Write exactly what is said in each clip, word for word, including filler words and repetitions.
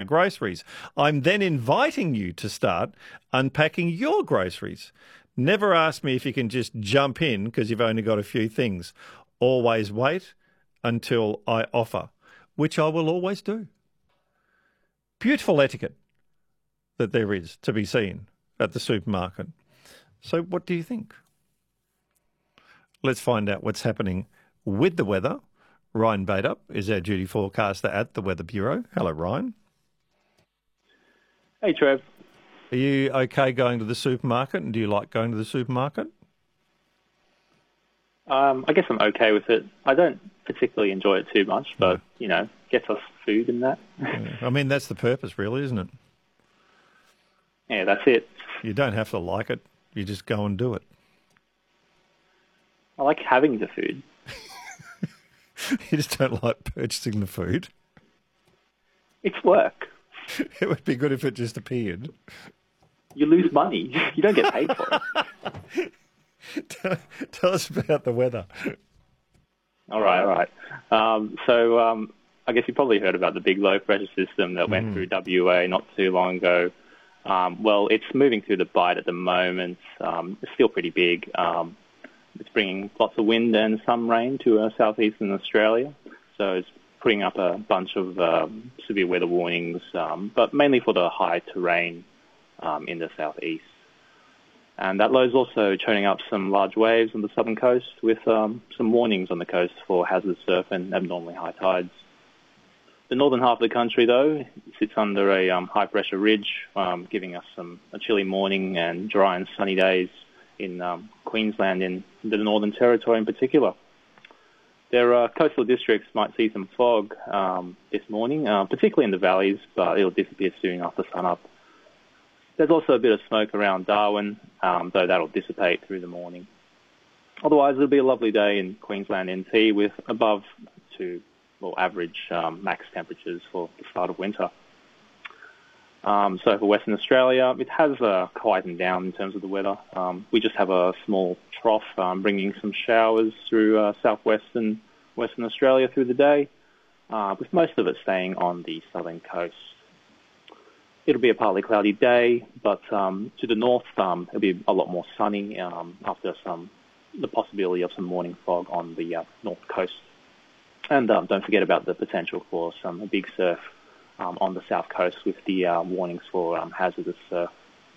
groceries. I'm then inviting you to start unpacking your groceries. Never ask me if you can just jump in because you've only got a few things. Always wait until I offer, which I will always do. Beautiful etiquette that there is to be seen at the supermarket. So what do you think? Let's find out what's happening with the weather. Ryan Bader is our duty forecaster at the Weather Bureau. Hello, Ryan. Hey, Trev. Are you okay going to the supermarket, and do you like going to the supermarket? Um, I guess I'm okay with it. I don't particularly enjoy it too much, but, you know, gets us food and that. Yeah. I mean, that's the purpose, really, isn't it? Yeah, that's it. You don't have to like it. You just go and do it. I like having the food. You just don't like purchasing the food? It's work. It would be good if it just appeared. You lose money. You don't get paid for it. tell, tell us about the weather. All right, all right. Um, so um, I guess you probably heard about the big low pressure system that went mm. through W A not too long ago. Um, well, it's moving through the Bight at the moment. Um, it's still pretty big. Um, it's bringing lots of wind and some rain to uh, southeastern Australia. So it's putting up a bunch of um, severe weather warnings, um, but mainly for the high terrain um, in the southeast. And that low is also churning up some large waves on the southern coast with um, some warnings on the coast for hazardous surf and abnormally high tides. The northern half of the country, though, sits under a um, high-pressure ridge, um, giving us some a chilly morning and dry and sunny days in um, Queensland, in the Northern Territory in particular. Their uh, coastal districts might see some fog um, this morning, uh, particularly in the valleys, but it'll disappear soon after sunup. There's also a bit of smoke around Darwin, um, though that'll dissipate through the morning. Otherwise, it'll be a lovely day in Queensland N T with above to well, average um, max temperatures for the start of winter. Um, so for Western Australia, it has uh, quietened down in terms of the weather. Um, we just have a small trough um, bringing some showers through uh, southwestern Western Australia through the day, uh, with most of it staying on the southern coast. It'll be a partly cloudy day, but um, to the north, um, it'll be a lot more sunny um, after some the possibility of some morning fog on the uh, north coast. And um, don't forget about the potential for some big surf um, on the south coast with the uh, warnings for um, hazardous surf.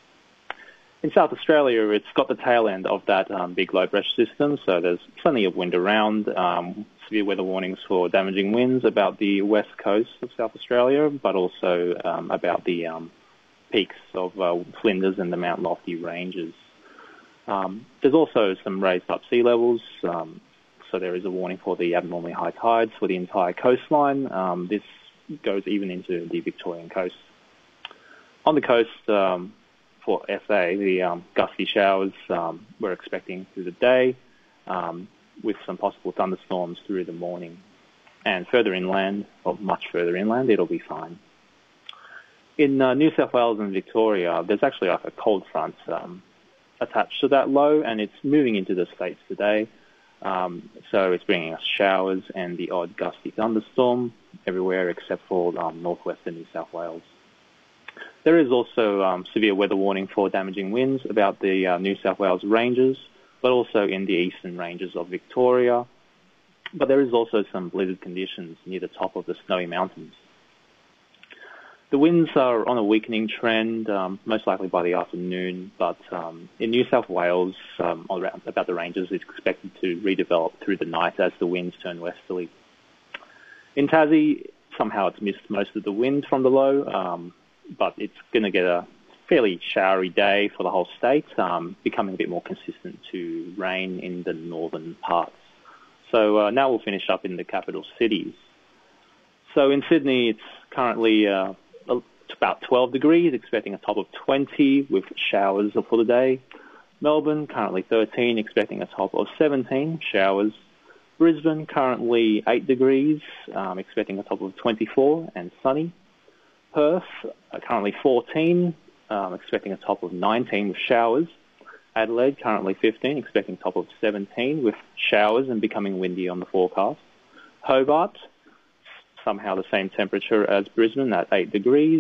In South Australia, it's got the tail end of that um, big low-pressure system, so there's plenty of wind around, um, severe weather warnings for damaging winds about the west coast of South Australia, but also um, about the um, peaks of uh, Flinders and the Mount Lofty ranges. Um, there's also some raised up sea levels, um, so there is a warning for the abnormally high tides for the entire coastline. Um, this goes even into the Victorian coast. On the coast, um, for S A, the um, gusty showers um, we're expecting through the day, um, with some possible thunderstorms through the morning. And further inland, or much further inland, it'll be fine. In uh, New South Wales and Victoria, there's actually like a cold front um, attached to that low, and it's moving into the states today. Um, so it's bringing us showers and the odd gusty thunderstorm everywhere except for um, northwestern New South Wales. There is also um, severe weather warning for damaging winds about the uh, New South Wales ranges, but also in the eastern ranges of Victoria. But there is also some blizzard conditions near the top of the Snowy Mountains. The winds are on a weakening trend, um, most likely by the afternoon, but um, in New South Wales, um, around about the ranges, it's expected to redevelop through the night as the winds turn westerly. In Tassie, somehow it's missed most of the wind from the low, um, but it's going to get a fairly showery day for the whole state, um, becoming a bit more consistent to rain in the northern parts. So uh, now we'll finish up in the capital cities. So in Sydney, it's currently uh, about twelve degrees, expecting a top of twenty with showers for the day. Melbourne, currently thirteen, expecting a top of seventeen, showers. Brisbane, currently eight degrees, um, expecting a top of twenty-four and sunny. Perth, uh, currently fourteen, um, expecting a top of nineteen with showers. Adelaide, currently fifteen, expecting a top of seventeen with showers and becoming windy on the forecast. Hobart, somehow the same temperature as Brisbane at eight degrees.